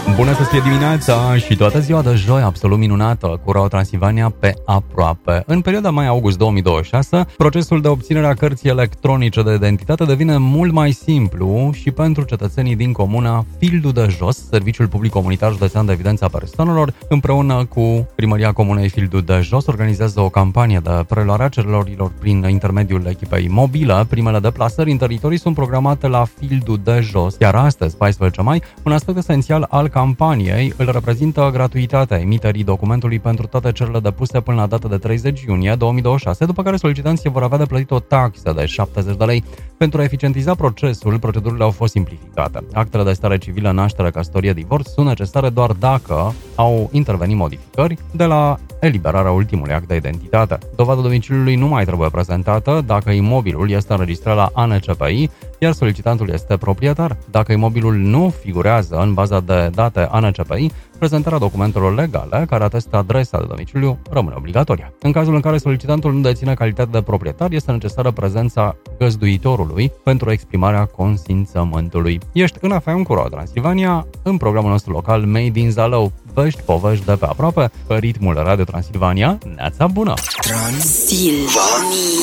Bună să fie dimineața și toată ziua de joi absolut minunată cu Radio Transilvania pe aproape. În perioada mai-august 2026, procesul de obținere a cărții electronice de identitate devine mult mai simplu și pentru cetățenii din comuna Fildul de Jos, Serviciul Public Comunitar Județean de Evidență a Persoanelor, împreună cu Primăria Comunei Fildul de Jos, organizează o campanie de preluare a cererilor prin intermediul echipei mobile. Primele deplasări în teritorii sunt programate la Fildul de Jos. Iar astăzi, 14 mai, un aspect esențial al campaniei îl reprezintă gratuitatea emiterii documentului pentru toate cererile depuse până la data de 30 iunie 2026, după care solicitanții vor avea de plătit o taxă de 70 de lei. Pentru a eficientiza procesul, procedurile au fost simplificate. Actele de stare civilă, naștere, căsătorie, divorț sunt necesare doar dacă au intervenit modificări de la eliberarea ultimului act de identitate. Dovada domiciliului nu mai trebuie prezentată dacă imobilul este înregistrat la ANCPI, iar solicitantul este proprietar. Dacă imobilul nu figurează în baza de date ANCPI, prezentarea documentelor legale care atestă adresa de domiciliu rămâne obligatorie. În cazul în care solicitantul nu deține calitate de proprietar, este necesară prezența găzduitorului pentru exprimarea consimțământului. Ești în FM cu Radio Transilvania, în programul nostru local Made in Zalău. Vești de pe aproape, pe ritmul Radio Transilvania. Neața bună! Transilvania.